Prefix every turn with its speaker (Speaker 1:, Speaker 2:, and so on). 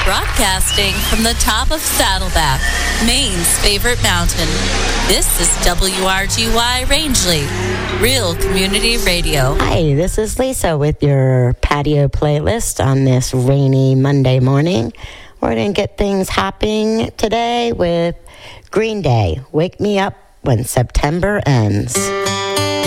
Speaker 1: Broadcasting from the top of Saddleback, Maine's favorite mountain. This is WRGY Rangeley, Real Community Radio.
Speaker 2: Hi, this is Lisa with your patio playlist on this rainy Monday morning. We're going to get things hopping today with Green Day, Wake Me Up When September Ends.